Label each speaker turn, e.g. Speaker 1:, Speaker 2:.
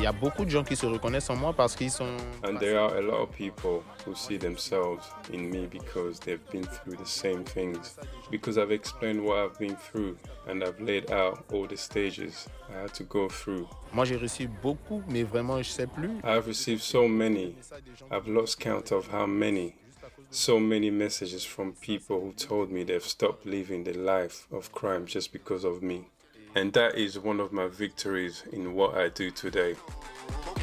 Speaker 1: y a beaucoup de gens qui se reconnaissent en moi parce qu'ils sont...
Speaker 2: And there are a lot of people who see themselves in me because they've been through the same things. Because I've explained what I've been through and I've laid out all the stages I had to go through.
Speaker 1: Moi, j'ai reçu beaucoup, mais vraiment, je sais plus.
Speaker 2: I've received so many. I've lost count of how many. So many messages from people who told me they've stopped living the life of crime just because of me. And that is one of my victories in what I do today.